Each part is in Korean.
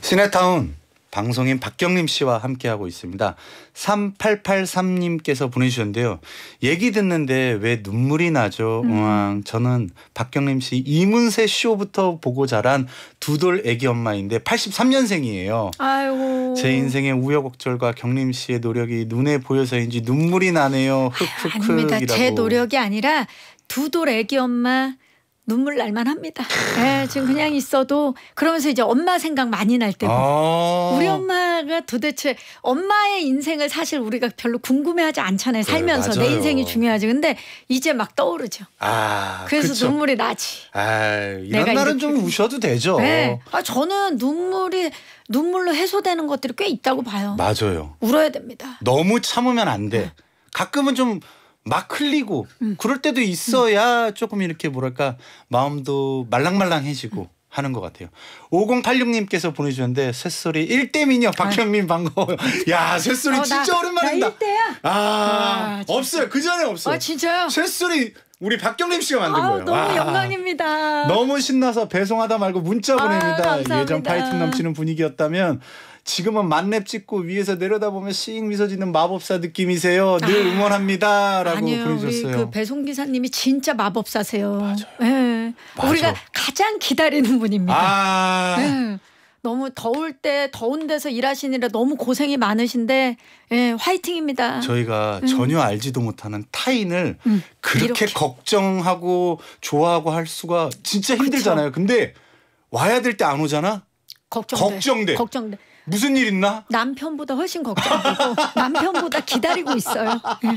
시네타운 방송인 박경림 씨와 함께하고 있습니다. 3883님께서 보내주셨는데요. 얘기 듣는데 왜 눈물이 나죠? 저는 박경림 씨 이문세 쇼부터 보고 자란 두돌 애기 엄마인데 83년생이에요. 아이고. 제 인생의 우여곡절과 경림 씨의 노력이 눈에 보여서인지 눈물이 나네요. 아닙니다. 흑흑흑이라고. 제 노력이 아니라 두돌 애기 엄마 눈물 날만 합니다. 네, 지금 그냥 있어도 그러면서 이제 엄마 생각 많이 날 때고 우리 엄마가 도대체 엄마의 인생을 사실 우리가 별로 궁금해하지 않잖아요. 살면서 네, 내 인생이 중요하지. 근데 이제 막 떠오르죠. 그래서 그쵸. 눈물이 나지. 이런 날은 좀 우셔도 되죠. 네. 저는 눈물로 해소되는 것들이 꽤 있다고 봐요. 맞아요. 울어야 됩니다. 너무 참으면 안 돼. 가끔은 좀 막 흘리고 그럴 때도 있어야 조금 이렇게 뭐랄까 마음도 말랑말랑해지고 하는 것 같아요. 5086님께서 보내주셨는데 쇳소리 1대 미녀 박경림 반가워요. 야 쇳소리 진짜 오랜만이다. 나 1대야. 없어요. 그 전에 없어요. 진짜요? 쇳소리 우리 박경림 씨가 만든 거예요. 너무 영광입니다. 너무 신나서 배송하다 말고 문자 보냅니다. 감사합니다. 예전 파이팅 넘치는 분위기였다면 지금은 만렙 찍고 위에서 내려다보면 씩 미소 짓는 마법사 느낌이세요. 늘 응원합니다라고 아니요, 보내주셨어요. 우리 그 배송 기사님이 진짜 마법사세요. 맞아요. 네. 맞아. 우리가 가장 기다리는 분입니다. 네. 네. 너무 더운 데서 일하시느라 너무 고생이 많으신데 화이팅입니다. 저희가 전혀 알지도 못하는 타인을 그렇게 이렇게. 걱정하고 좋아하고 할 수가 진짜 힘들잖아요. 근데 와야 될 때 안 오잖아. 걱정돼. 무슨 일 있나? 남편보다 훨씬 걱정되고 남편보다 기다리고 있어요.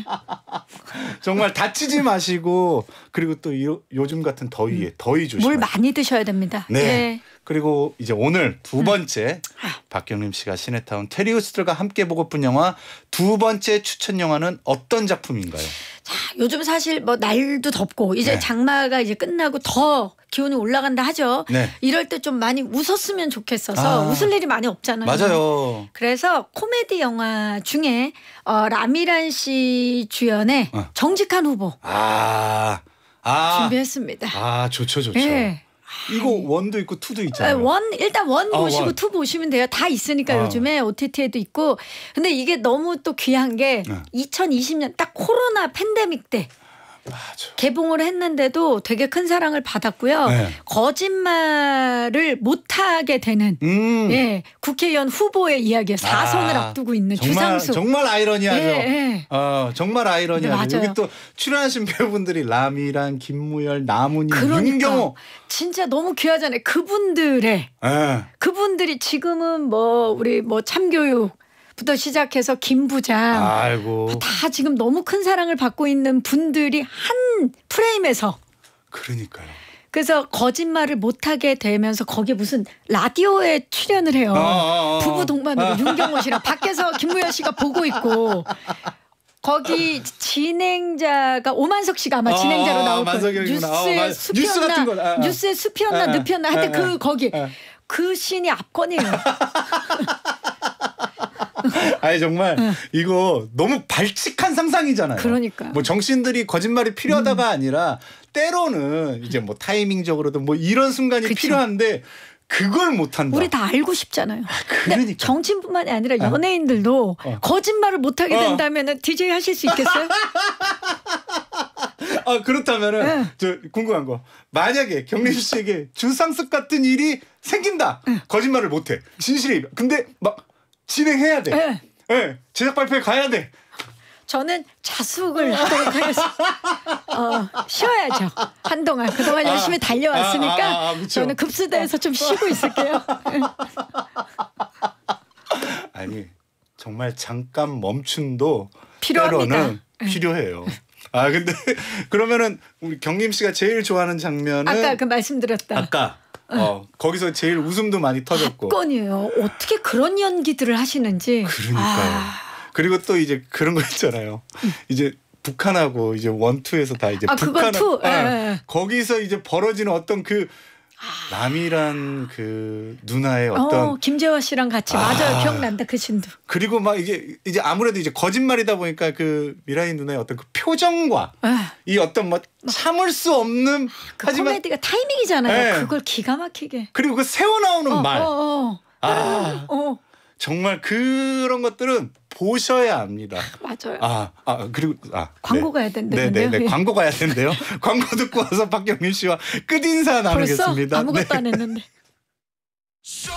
정말 다치지 마시고 그리고 또 요즘 같은 더위 조심하세요. 물 많이 드셔야 됩니다. 네. 그리고 이제 오늘 두 번째 박경림 씨가 시네타운 테리우스들과 함께 보고픈 영화 두 번째 추천 영화는 어떤 작품인가요? 자, 요즘 사실 뭐 날도 덥고 이제 장마가 이제 끝나고 더 기온이 올라간다 하죠. 네. 이럴 때 좀 많이 웃었으면 좋겠어서 웃을 일이 많이 없잖아요. 맞아요. 그래서 코미디 영화 중에 라미란 씨 주연의 정직한 후보 준비했습니다. 좋죠. 네. 이거 원도 있고 투도 있잖아요. 일단 원 보시고 원. 투 보시면 돼요. 다 있으니까 요즘에 OTT에도 있고. 근데 이게 너무 또 귀한 게 2020년 딱 코로나 팬데믹 때 맞아. 개봉을 했는데도 되게 큰 사랑을 받았고요. 네. 거짓말을 못하게 되는 국회의원 후보의 이야기예요. 4선을 앞두고 있는 주상수. 정말 아이러니하죠. 정말 아이러니하죠. 맞아요. 여기 또 출연하신 배우분들이 라미란, 김무열, 남은희, 그러니까. 윤경호. 진짜 너무 귀하잖아요. 그분들이 지금은 우리 참교육 부터 시작해서 김 부장 다 지금 너무 큰 사랑을 받고 있는 분들이 한 프레임에서 그러니까요. 그래서 거짓말을 못하게 되면서 거기에 무슨 라디오에 출연을 해요. 부부 동반으로 윤경호 씨랑 밖에서 김무열 씨가 보고 있고 거기 진행자가 오만석 씨가 아마 진행자로 나올 거예요. 뉴스의 숲이었나 뉴스의 숲이었나 늪이었나 하여튼 거기 그 씬이 압권이에요. 아니 정말 이거 너무 발칙한 상상이잖아요. 그러니까. 뭐 정치인들이 거짓말이 필요하다가 아니라 때로는 이제 뭐 타이밍적으로도 뭐 이런 순간이 필요한데 그걸 못한다. 우리 다 알고 싶잖아요. 그러니까. 근데 정치인뿐만이 아니라 연예인들도 거짓말을 못하게 된다면 DJ 하실 수 있겠어요? 그렇다면은 저 궁금한 거 만약에 경림 씨에게 주상습 같은 일이 생긴다. 거짓말을 못해. 진실이 근데 막 진행해야 돼. 제작 발표에 가야 돼. 저는 자숙을 하도록 하겠습니다. 쉬어야죠. 한동안 그동안 열심히 달려왔으니까 저는 급수대에서 좀 쉬고 있을게요. 아니 정말 잠깐 멈춤도 필요합니다. 때로는 필요해요. 근데 그러면은 우리 경림 씨가 제일 좋아하는 장면은 아까 그 말씀드렸다. 거기서 제일 웃음도 많이 터졌고. 압권이에요. 어떻게 그런 연기들을 하시는지. 그러니까요. 그리고 또 이제 그런 거 있잖아요. 이제 북한하고 이제 원투에서 다 이제 북한 거기서 이제 벌어지는 어떤 그 남이란 그 누나의 어떤 김재화 씨랑 같이 맞아요. 기억난다 그 신도. 그리고 막 이제 아무래도 이제 거짓말이다 보니까 그 미라이 누나의 어떤 그 표정과 이 어떤 뭐 참을 수 없는 그 코미디가 타이밍이잖아요. 그걸 기가 막히게. 그리고 그 새어 나오는 말. 정말 그런 것들은 보셔야 합니다. 맞아요. 그리고 광고 가야 된다는데요. 네, 광고 가야 된대요. 광고 듣고 와서 박경림 씨와 끝인사 나누겠습니다. 벌써 아무것도 안 했는데.